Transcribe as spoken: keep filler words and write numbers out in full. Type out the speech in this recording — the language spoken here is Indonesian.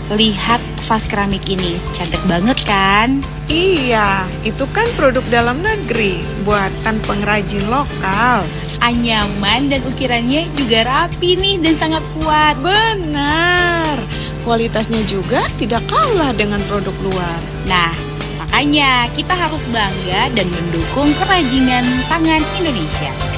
lihat vas keramik ini, cantik banget kan? Iya, itu kan produk dalam negeri, buatan pengrajin lokal. Anyaman dan ukirannya juga rapi nih dan sangat kuat. Benar, kualitasnya juga tidak kalah dengan produk luar. Nah, makanya kita harus bangga dan mendukung kerajinan tangan Indonesia.